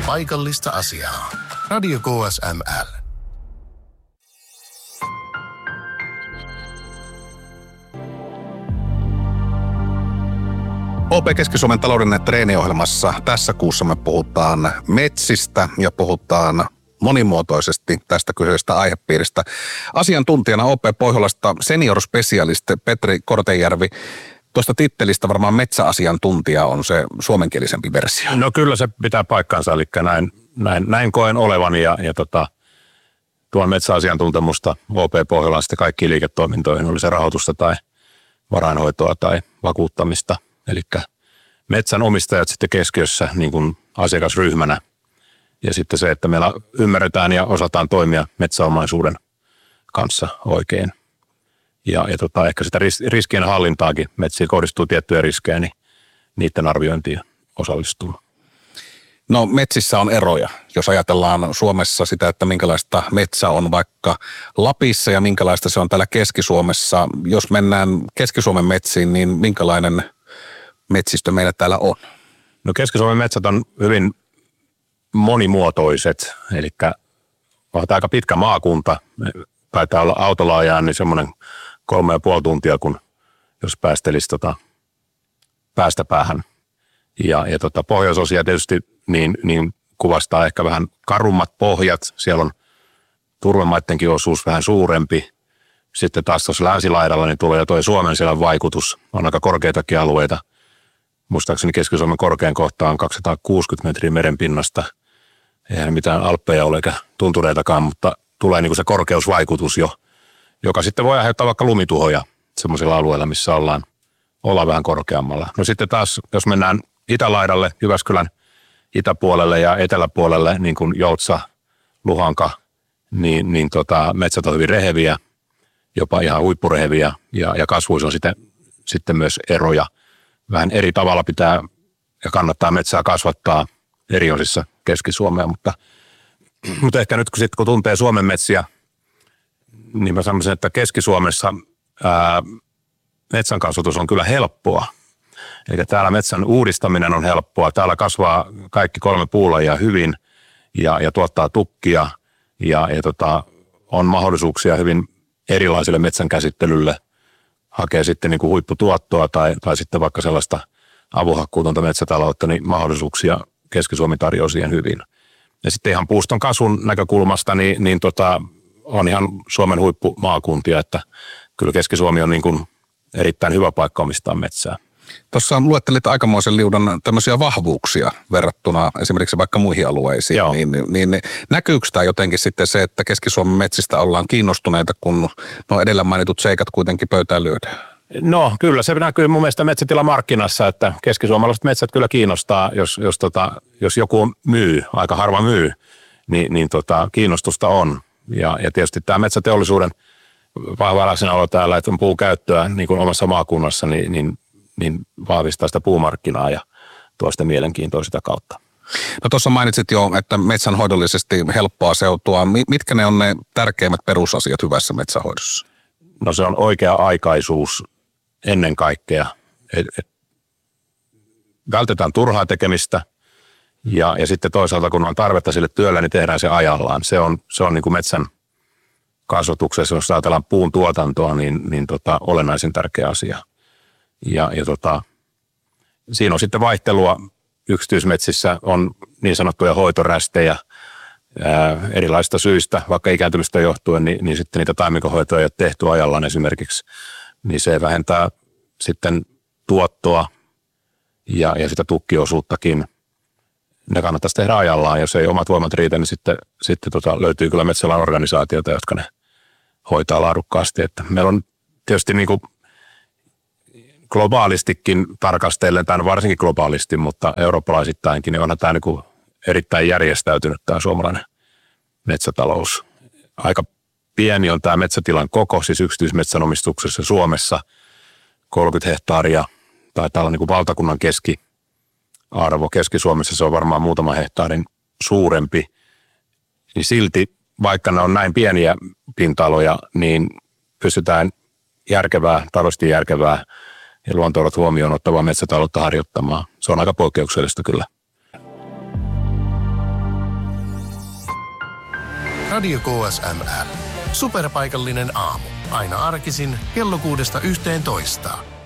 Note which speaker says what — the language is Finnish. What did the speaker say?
Speaker 1: paikallista asiaa. Radio KSML.
Speaker 2: OP Keski-Suomen taloudellinen treeniohjelmassa tässä kuussa me puhutaan metsistä ja puhutaan monimuotoisesti tästä kyseisestä aihepiiristä. Asiantuntijana OP Pohjolasta senior specialist Petri Kortejärvi. Tuosta tittelistä varmaan metsäasiantuntija on se suomenkielisempi versio.
Speaker 3: No kyllä se pitää paikkansa, eli näin koen olevan ja tuon metsäasiantuntemusta OP Pohjolasta kaikkiin liiketoimintoihin, oli se rahoitusta tai varainhoitoa tai vakuuttamista. Eli metsän omistajat sitten keskiössä niin kuin asiakasryhmänä ja sitten se, että meillä ymmärretään ja osataan toimia metsäomaisuuden kanssa oikein. Ja ehkä sitä riskien hallintaakin, metsiin kohdistuu tiettyjä riskejä, niin niiden arviointiin osallistuu.
Speaker 2: No metsissä on eroja, jos ajatellaan Suomessa sitä, että minkälaista metsä on vaikka Lapissa ja minkälaista se on täällä Keski-Suomessa. Jos mennään Keski-Suomen metsiin, niin minkälainen metsistö meillä täällä on?
Speaker 3: No Keski-Suomen metsät on hyvin monimuotoiset, eli on aika pitkä maakunta. Taitaa olla autolla ajaa niin semmoinen 3,5 tuntia, kun jos päästelisi päästä päähän. Ja pohjoisosia tietysti niin kuvastaa ehkä vähän karummat pohjat. Siellä on turvemaittenkin osuus vähän suurempi. Sitten taas tuossa länsilaidalla niin tulee jo tuo Suomenselän vaikutus. On aika korkeitakin alueita. Muistaakseni Keski-Suomen korkein kohta on 260 metriä merenpinnasta. Eihän mitään alppeja ole eikä tuntureitakaan, mutta tulee niin kuin se korkeusvaikutus jo, joka sitten voi aiheuttaa vaikka lumituhoja semmoisilla alueilla, missä ollaan vähän korkeammalla. No sitten taas, jos mennään itälaidalle, Jyväskylän itäpuolelle ja eteläpuolelle, niin kuin Joutsa, Luhanka, niin metsät on hyvin reheviä, jopa ihan huippureheviä ja kasvuissa on sitten myös eroja. Vähän eri tavalla pitää ja kannattaa metsää kasvattaa eri osissa Keski-Suomea, mutta ehkä nyt kun tuntee Suomen metsiä, niin mä sanoisin, että Keski-Suomessa metsän kasvatus on kyllä helppoa. Eli täällä metsän uudistaminen on helppoa. Täällä kasvaa kaikki 3 puulajia hyvin ja tuottaa tukkia ja on mahdollisuuksia hyvin erilaisille metsän käsittelylle. Hakee sitten niin kuin huipputuottoa tai sitten vaikka sellaista avohakkuutonta metsätaloutta, niin mahdollisuuksia Keski-Suomi tarjoaa siihen hyvin. Ja sitten ihan puuston kasvun näkökulmasta, niin on ihan Suomen huippumaakuntia, että kyllä Keski-Suomi on niin kuin erittäin hyvä paikka omistaa metsää.
Speaker 2: Tuossa luettelit aikamoisen liudan tämmöisiä vahvuuksia verrattuna esimerkiksi vaikka muihin alueisiin. Niin näkyykö tämä jotenkin sitten se, että Keski-Suomen metsistä ollaan kiinnostuneita, kun nuo edellä mainitut seikat kuitenkin pöytään lyödään?
Speaker 3: No kyllä se näkyy mun mielestä metsätilamarkkinassa, että keskisuomalaiset metsät kyllä kiinnostaa, jos joku myy, aika harva myy, niin kiinnostusta on. Ja tietysti tämä metsäteollisuuden vahva läsnäolo täällä, että on puukäyttöä niin kuin omassa maakunnassa, niin vahvistaa sitä puumarkkinaa ja tuo sitä mielenkiintoa sitä kautta.
Speaker 2: No tuossa mainitsit jo, että metsänhoidollisesti helppoa seutua. Mitkä ne on ne tärkeimmät perusasiat hyvässä metsänhoidossa?
Speaker 3: No se on oikea-aikaisuus ennen kaikkea. Vältetään turhaa tekemistä ja sitten toisaalta kun on tarvetta sille työlle, niin tehdään se ajallaan. Se on niin kuin metsän kasvatuksessa, jos ajatellaan puun tuotantoa, niin olennaisen tärkeä asia. Ja siinä on sitten vaihtelua. Yksityismetsissä on niin sanottuja hoitorästejä erilaisista syistä, vaikka ikääntymistä johtuen, niin sitten niitä taimikonhoitoja ei ole tehty ajallaan esimerkiksi, niin se vähentää sitten tuottoa ja sitä tukkiosuuttakin. Ne kannattaisi tehdä ajallaan, jos ei omat voimat riitä, niin sitten löytyy kyllä metsäalan organisaatioita, jotka ne hoitaa laadukkaasti. Että meillä on tietysti niin kuin globaalistikin tarkastellen, tai varsinkin globaalisti, mutta eurooppalaisittainkin, niin onhan tämä niin kuin erittäin järjestäytynyt tämä suomalainen metsätalous. Aika pieni on tämä metsätilan koko, siis yksityismetsänomistuksessa Suomessa 30 hehtaaria, taitaa olla niin kuin valtakunnan keskiarvo. Keski-Suomessa se on varmaan muutaman hehtaarin suurempi, niin silti vaikka ne on näin pieniä pinta-aloja, niin pystytään taloudellisesti järkevää ja luontoarvot huomioon ottavaa metsätaloutta harjoittamaan. Se on aika poikkeuksellista kyllä.
Speaker 1: Radio KSML. Superpaikallinen aamu. Aina arkisin kello 6–11.